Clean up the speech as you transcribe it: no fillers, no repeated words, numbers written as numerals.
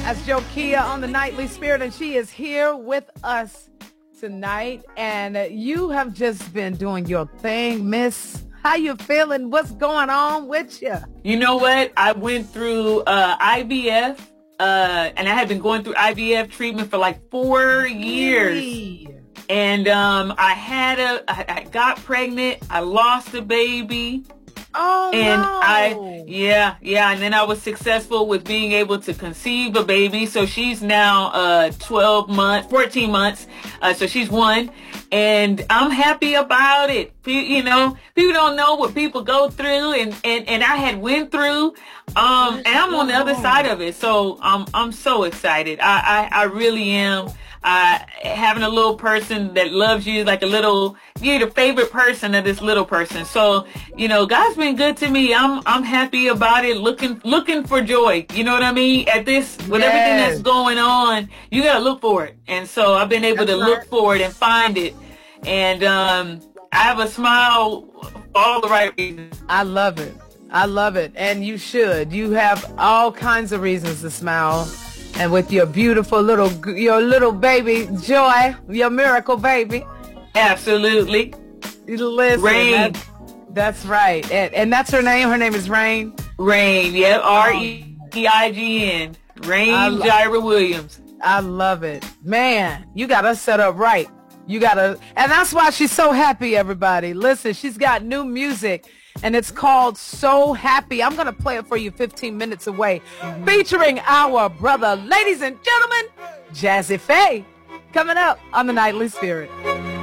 That's Jokia on the Nightly Spirit, and she is here with us tonight. And you have just been doing your thing, Miss. How you feeling? What's going on with you? You know what? I went through IVF, and I had been going through IVF treatment for like 4 years. Hey. And I got pregnant. I lost a baby. Oh, and no. And then I was successful with being able to conceive a baby. So she's now 14 months. So she's one. And I'm happy about it. You know, people don't know what people go through, and I had went through. And I'm on the other side of it. So I'm so excited. I really am. Having a little person that loves you like you're the favorite person of this little person. So, you know, God's been good to me. I'm happy about it. Looking for joy. You know what I mean? At this, with everything that's going on, you gotta look for it. And so I've been able to look for it and find it. And, I have a smile for all the right reasons. I love it. I love it. And you should. You have all kinds of reasons to smile. And with your beautiful little baby, Joy, your miracle baby. Absolutely. Listen, Rain. That's right. And that's her name. Her name is Rain. Rain, yeah. REIGN. Rain Jira Williams. I love it. Man, you got us set up right. And that's why she's so happy, everybody. Listen, she's got new music. And it's called So Happy. I'm going to play it for you 15 minutes away. Featuring our brother, ladies and gentlemen, Jazzy Faye. Coming up on the Nightly Spirit.